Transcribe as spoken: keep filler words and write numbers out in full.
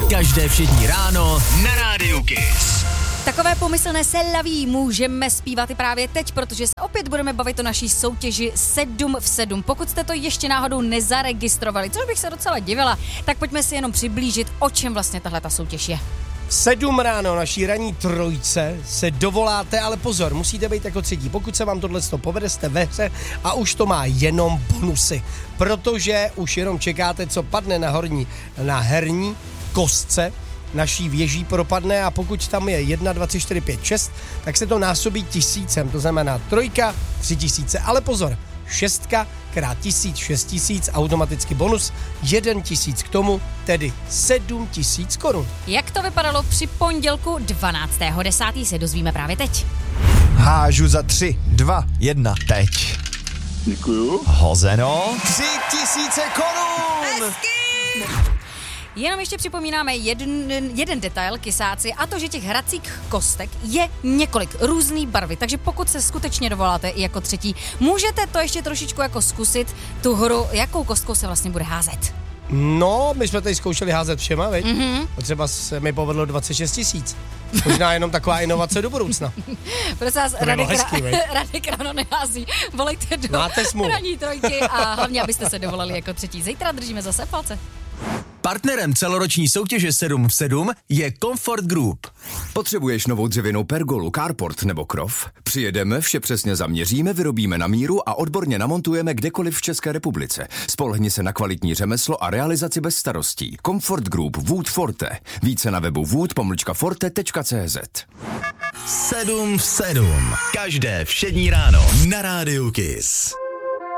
Každé všední ráno na Rádiu Kiss. Takové pomyslné selaví můžeme zpívat i právě teď, protože se opět budeme bavit o naší soutěži sedm v sedm. Pokud jste to ještě náhodou nezaregistrovali, což bych se docela divila, tak pojďme si jenom přiblížit, o čem vlastně tahle ta soutěž je. Sedm ráno naší ranní trojce se dovoláte, ale pozor, musíte být jako třetí. Pokud se vám tohle povede, jste ve hře a už to má jenom bonusy, protože už jenom čekáte, co padne na horní, na herní kostce naší věží propadne a pokud tam je jedna, dva, tři, čtyři, pět, šest, tak se to násobí tisícem, to znamená trojka, tři tisíce, ale pozor, šestka krát tisíc, šest tisíc, automaticky bonus, jeden tisíc k tomu, tedy sedm tisíc korun. Jak to vypadalo při pondělku dvanáctého desátého se dozvíme právě teď. Hážu za tři, dva, jedna, teď. Děkuju. Hozeno. Tři tisíce korun! Jenom ještě připomínáme jeden, jeden detail, kysáci, a to, že těch hracích kostek je několik různý barvy, takže pokud se skutečně dovoláte i jako třetí, můžete to ještě trošičku jako zkusit, tu hru, jakou kostkou se vlastně bude házet. No, my jsme tady zkoušeli házet všema, veď? Mm-hmm. Třeba se mi povedlo dvacet šest tisíc. Možná jenom taková inovace do budoucna. Prosím vás, Radek, ra- Radek ráno nehází. Volejte do ranní trojky a hlavně, abyste se dovolali jako třetí. Zítra držíme zase palce. Partnerem celoroční soutěže sedm v sedm je Comfort Group. Potřebuješ novou dřevěnou pergolu, carport nebo krov? Přijedeme, vše přesně zaměříme, vyrobíme na míru a odborně namontujeme kdekoliv v České republice. Spolehni se na kvalitní řemeslo a realizaci bez starostí. Comfort Group Wood Forte. Více na webu wood pomlčka forte tečka cé zet. sedm v sedm. Každé všední ráno na Rádiu Kiss.